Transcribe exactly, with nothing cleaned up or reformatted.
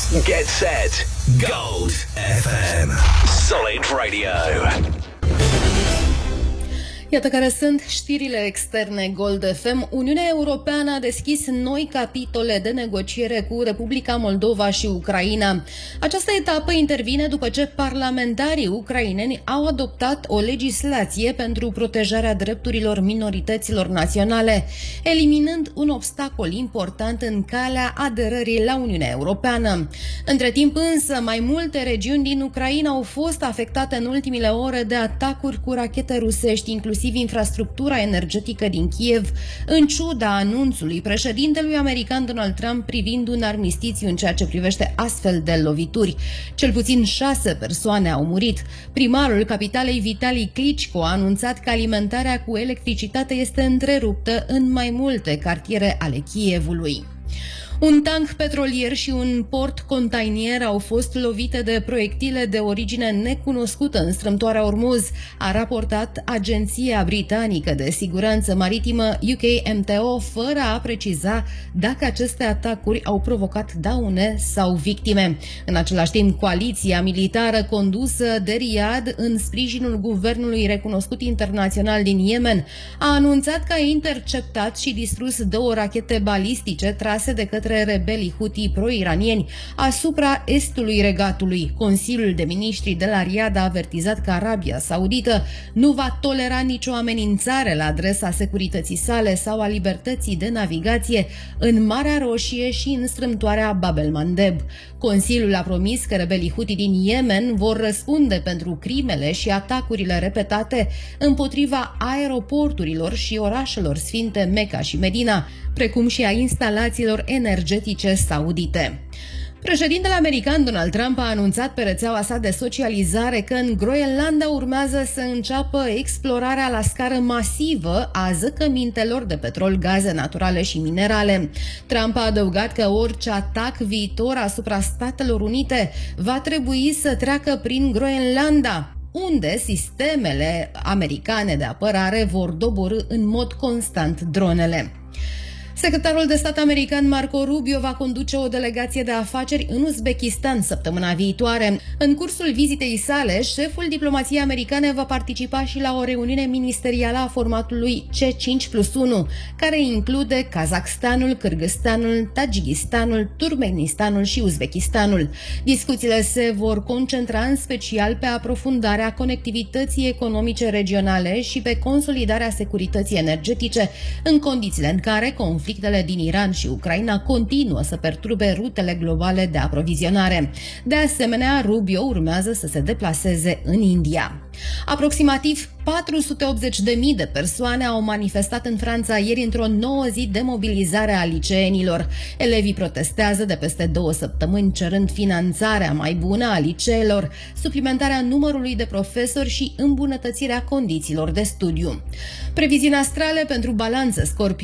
Get set. Gold F M. Solid Radio. Iată care sunt știrile externe Gold F M. Uniunea Europeană a deschis noi capitole de negociere cu Republica Moldova și Ucraina. Această etapă intervine după ce parlamentarii ucraineni au adoptat o legislație pentru protejarea drepturilor minorităților naționale, eliminând un obstacol important în calea aderării la Uniunea Europeană. Între timp însă, mai multe regiuni din Ucraina au fost afectate în ultimile ore de atacuri cu rachete rusești, inclusiv infrastructura energetică din Kiev, în ciuda anunțului președintelui american Donald Trump privind un armistițiu în ceea ce privește astfel de lovituri. Cel puțin șase persoane au murit. Primarul capitalei Vitali Klitschko a anunțat că alimentarea cu electricitate este întreruptă în mai multe cartiere ale Kievului. Un tank petrolier și un port container au fost lovite de proiectile de origine necunoscută în strâmtoarea Ormuz, a raportat Agenția Britanică de Siguranță Maritimă U K M T O, fără a preciza dacă aceste atacuri au provocat daune sau victime. În același timp, coaliția militară condusă de Riyadh în sprijinul guvernului recunoscut internațional din Yemen a anunțat că a interceptat și distrus două rachete balistice trase de către rebelii Houthi pro-iranieni asupra estului regatului. Consiliul de Ministri de la Riyadh a avertizat că Arabia Saudită nu va tolera nicio amenințare la adresa securității sale sau a libertății de navigație în Marea Roșie și în strâmtoarea Bab el-Mandeb. Consiliul a promis că rebelii Houthi din Yemen vor răspunde pentru crimele și atacurile repetate împotriva aeroporturilor și orașelor sfinte Mecca și Medina, precum și a instalațiilor energetice saudite. Președintele american Donald Trump a anunțat pe rețeaua sa de socializare că în Groenlanda urmează să înceapă explorarea la scară masivă a zăcămintelor de petrol, gaze naturale și minerale. Trump a adăugat că orice atac viitor asupra Statelor Unite va trebui să treacă prin Groenlanda, unde sistemele americane de apărare vor doborî în mod constant dronele. Secretarul de stat american Marco Rubio va conduce o delegație de afaceri în Uzbekistan săptămâna viitoare. În cursul vizitei sale, șeful diplomației americane va participa și la o reuniune ministerială a formatului C cinci plus unu, care include Kazakhstanul, Kârgâzstanul, Tajikistanul, Turkmenistanul și Uzbekistanul. Discuțiile se vor concentra în special pe aprofundarea conectivității economice regionale și pe consolidarea securității energetice, în condițiile în care conflictul Conflictele din Iran și Ucraina continuă să perturbe rutele globale de aprovizionare. De asemenea, Rubio urmează să se deplaseze în India. Aproximativ patru sute optzeci de mii de persoane au manifestat în Franța ieri într-o nouă zi de mobilizare a liceenilor. Elevii protestează de peste două săptămâni cerând finanțarea mai bună a liceelor, suplimentarea numărului de profesori și îmbunătățirea condițiilor de studiu. Previziuni astrale pentru Balanță, Scorpion.